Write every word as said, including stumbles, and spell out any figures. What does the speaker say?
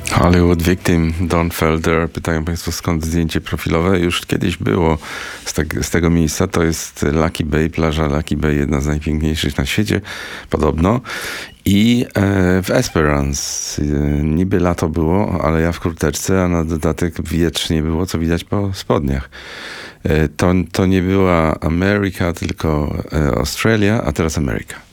Hollywood Victim, Don Felder. Pytają państwo, skąd zdjęcie profilowe. Już kiedyś było z, te, z tego miejsca. To jest Lucky Bay, plaża Lucky Bay, jedna z najpiękniejszych na świecie, podobno. I e, w Esperance. E, niby lato było, ale ja w kurteczce, a na dodatek wietrznie było, co widać po spodniach. E, to, to nie była Ameryka, tylko e, Australia, a teraz Ameryka.